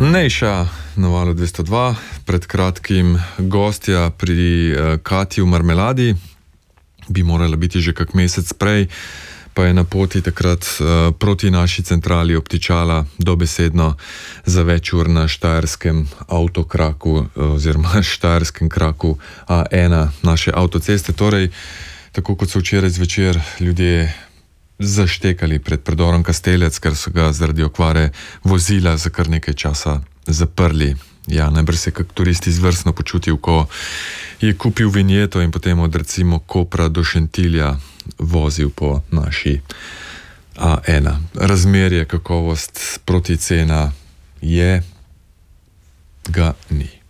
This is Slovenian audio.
Nejša na Valu 202, pred kratkim gostja pri Katji v Marmeladi, bi morala biti že kak mesec prej, pa je na poti takrat proti naši centrali obtičala dobesedno za več ur na štajerskem avtokraku oziroma štajerskem kraku A1 naše avtoceste. Torej, tako kot so včeraj zvečer ljudje zaštekali pred predorom Kastelec, ker so ga zaradi okvare vozila za kar nekaj časa zaprli. Ja, najbrž se kak turist izvrstno počutil, ko je kupil vinjeto in potem od recimo Kopra do Šentilja vozil po naši A1. Razmerje, kakovost proti cena je, ga ni.